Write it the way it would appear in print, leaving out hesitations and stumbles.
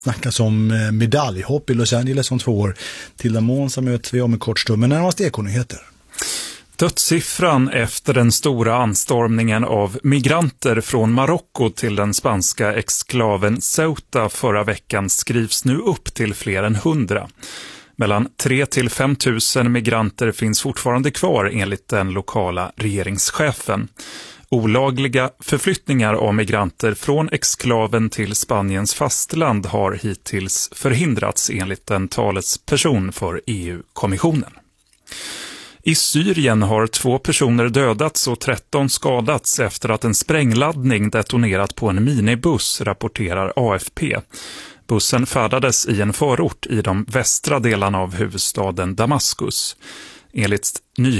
snackas om medaljhopp i Los Angeles om 2 år. Till Monza möter vi om en kort stund, men närmast ekonyheter. Dödssiffran efter den stora anstormningen av migranter från Marocko till den spanska exklaven Ceuta förra veckan skrivs nu upp till fler än 100. Mellan 3 till 5 000 migranter finns fortfarande kvar enligt den lokala regeringschefen. Olagliga förflyttningar av migranter från exklaven till Spaniens fastland har hittills förhindrats enligt en talesperson för EU-kommissionen. I Syrien har 2 personer dödats och 13 skadats efter att en sprängladdning detonerat på en minibuss, rapporterar AFP. Bussen färdades i en förort i de västra delarna av huvudstaden Damaskus. Enligt